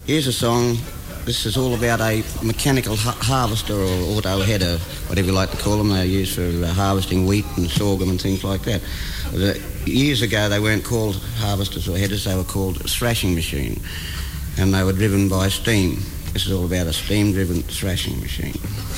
Here's a song. This is all about a mechanical harvester or auto header, whatever you like to call them. They're used for harvesting wheat and sorghum and things like that. Years ago, they weren't called harvesters or headers. They were called a thrashing machine, and they were driven by steam. This is all about a steam-driven thrashing machine.